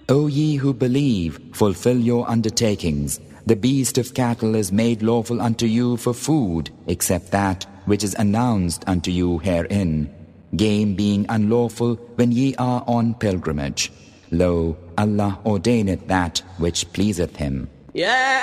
O ye who believe, fulfill your undertakings. The beast of cattle is made lawful unto you for food, except that which is announced unto you herein, game being unlawful when ye are on pilgrimage. Lo, Allah ordaineth that which pleaseth Him.